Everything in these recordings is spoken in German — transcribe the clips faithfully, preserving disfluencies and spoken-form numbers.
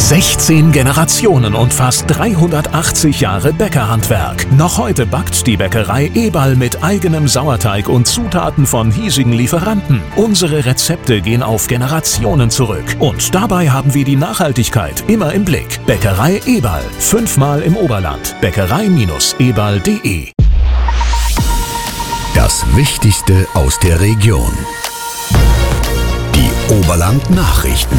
sechzehn Generationen und fast dreihundertachtzig Jahre Bäckerhandwerk. Noch heute backt die Bäckerei Eberl mit eigenem Sauerteig und Zutaten von hiesigen Lieferanten. Unsere Rezepte gehen auf Generationen zurück. Und dabei haben wir die Nachhaltigkeit immer im Blick. Bäckerei Eberl. Fünfmal im Oberland. Bäckerei Eberl punkt de. Das Wichtigste aus der Region. Die Oberland-Nachrichten.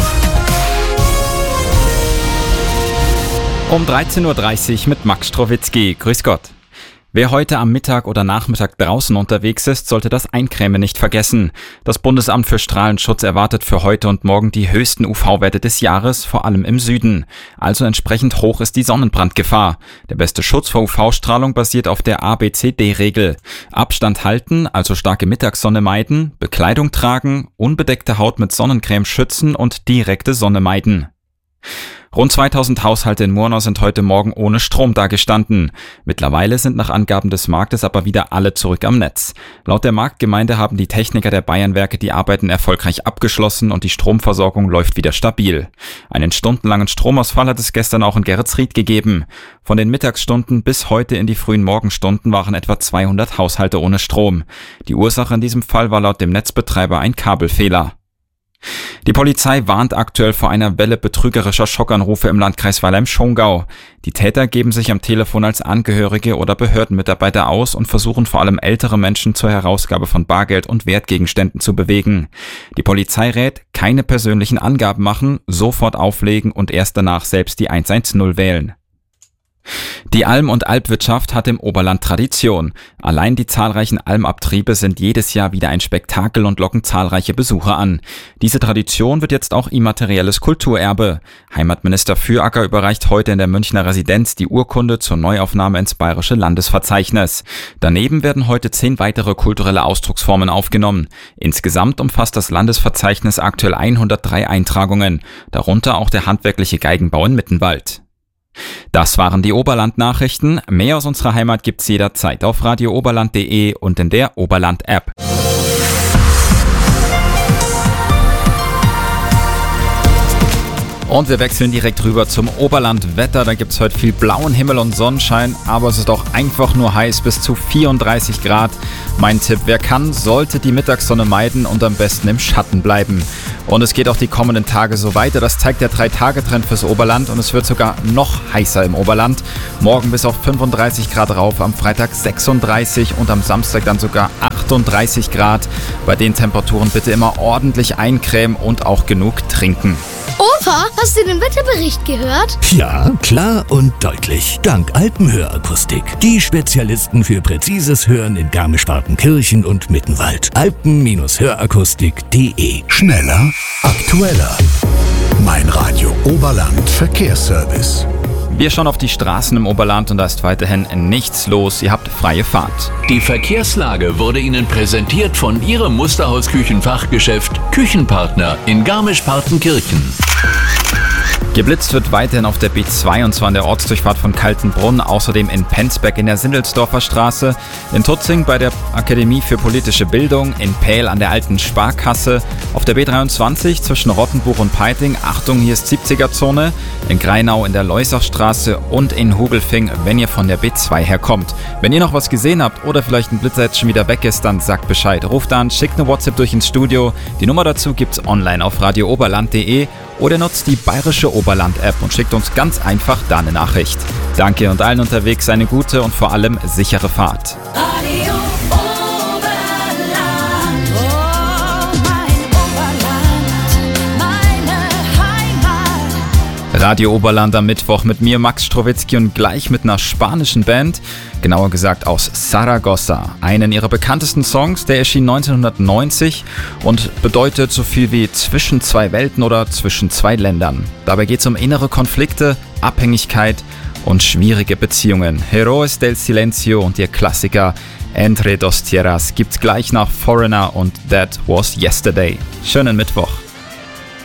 Um dreizehn Uhr dreißig mit Max Strowitzki. Grüß Gott. Wer heute am Mittag oder Nachmittag draußen unterwegs ist, sollte das Eincremen nicht vergessen. Das Bundesamt für Strahlenschutz erwartet für heute und morgen die höchsten U V-Werte des Jahres, vor allem im Süden. Also entsprechend hoch ist die Sonnenbrandgefahr. Der beste Schutz vor U V-Strahlung basiert auf der A B C D-Regel. Abstand halten, also starke Mittagssonne meiden, Bekleidung tragen, unbedeckte Haut mit Sonnencreme schützen und direkte Sonne meiden. Rund zweitausend Haushalte in Murnau sind heute Morgen ohne Strom dagestanden. Mittlerweile sind nach Angaben des Marktes aber wieder alle zurück am Netz. Laut der Marktgemeinde haben die Techniker der Bayernwerke die Arbeiten erfolgreich abgeschlossen und die Stromversorgung läuft wieder stabil. Einen stundenlangen Stromausfall hat es gestern auch in Geretsried gegeben. Von den Mittagsstunden bis heute in die frühen Morgenstunden waren etwa zweihundert Haushalte ohne Strom. Die Ursache in diesem Fall war laut dem Netzbetreiber ein Kabelfehler. Die Polizei warnt aktuell vor einer Welle betrügerischer Schockanrufe im Landkreis Weilheim-Schongau. Die Täter geben sich am Telefon als Angehörige oder Behördenmitarbeiter aus und versuchen vor allem ältere Menschen zur Herausgabe von Bargeld und Wertgegenständen zu bewegen. Die Polizei rät, keine persönlichen Angaben machen, sofort auflegen und erst danach selbst die eins eins null wählen. Die Alm- und Alpwirtschaft hat im Oberland Tradition. Allein die zahlreichen Almabtriebe sind jedes Jahr wieder ein Spektakel und locken zahlreiche Besucher an. Diese Tradition wird jetzt auch immaterielles Kulturerbe. Heimatminister Füracker überreicht heute in der Münchner Residenz die Urkunde zur Neuaufnahme ins Bayerische Landesverzeichnis. Daneben werden heute zehn weitere kulturelle Ausdrucksformen aufgenommen. Insgesamt umfasst das Landesverzeichnis aktuell hundertdrei Eintragungen, darunter auch der handwerkliche Geigenbau in Mittenwald. Das waren die Oberland-Nachrichten. Mehr aus unserer Heimat gibt's jederzeit auf radio oberland punkt de und in der Oberland-App. Und wir wechseln direkt rüber zum Oberlandwetter. Da gibt's heute viel blauen Himmel und Sonnenschein, aber es ist auch einfach nur heiß, bis zu vierunddreißig Grad. Mein Tipp, wer kann, sollte die Mittagssonne meiden und am besten im Schatten bleiben. Und es geht auch die kommenden Tage so weiter. Das zeigt der drei Tage Trend fürs Oberland und es wird sogar noch heißer im Oberland. Morgen bis auf fünfunddreißig Grad rauf, am Freitag sechsunddreißig und am Samstag dann sogar achtunddreißig Grad. Bei den Temperaturen bitte immer ordentlich eincremen und auch genug trinken. Opa, hast du den Wetterbericht gehört? Ja, klar und deutlich. Dank Alpenhörakustik. Die Spezialisten für präzises Hören in Garmisch-Partenkirchen und Mittenwald. alpen hörakustik punkt de. Schneller, aktueller. Mein Radio Oberland Verkehrsservice. Wir schauen auf die Straßen im Oberland und da ist weiterhin nichts los. Ihr habt freie Fahrt. Die Verkehrslage wurde Ihnen präsentiert von Ihrem Musterhaus-Küchenfachgeschäft Küchenpartner in Garmisch-Partenkirchen. Geblitzt wird weiterhin auf der B zwei und zwar an der Ortsdurchfahrt von Kaltenbrunn, außerdem in Penzberg in der Sindelsdorfer Straße, in Tutzing bei der Akademie für politische Bildung, in Pähl an der alten Sparkasse, auf der B dreiundzwanzig zwischen Rottenbuch und Peiting, Achtung, hier ist siebziger-Zone, in Greinau in der Leusachstraße und in Hugelfing, wenn ihr von der B zwei herkommt. Wenn ihr noch was gesehen habt oder vielleicht ein Blitzer jetzt schon wieder weg ist, dann sagt Bescheid. Ruft an, schickt eine WhatsApp durch ins Studio. Die Nummer dazu gibt's online auf radio oberland punkt de oder nutzt die bayerische Oberland-App und schickt uns ganz einfach da eine Nachricht. Danke und allen unterwegs eine gute und vor allem sichere Fahrt. Radio Oberland, oh mein Oberland, meine Heimat. Radio Oberland am Mittwoch mit mir, Max Strowitzki, und gleich mit einer spanischen Band, genauer gesagt aus Zaragoza. Einen ihrer bekanntesten Songs, der erschien neunzehnhundertneunzig und bedeutet so viel wie zwischen zwei Welten oder zwischen zwei Ländern. Dabei geht es um innere Konflikte, Abhängigkeit und schwierige Beziehungen. Heroes del Silencio und ihr Klassiker Entre dos Tierras gibt's gleich nach Foreigner und That Was Yesterday. Schönen Mittwoch.